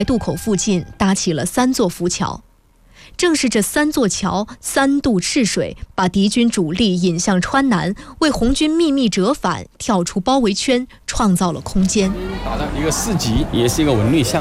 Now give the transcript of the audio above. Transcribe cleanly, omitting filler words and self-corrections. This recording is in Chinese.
渡口附近搭起了3座浮桥。正是这3座桥3渡赤水，把敌军主力引向川南，为红军秘密折返、跳出包围圈创造了空间。 打的一个4级，也是一个文旅项。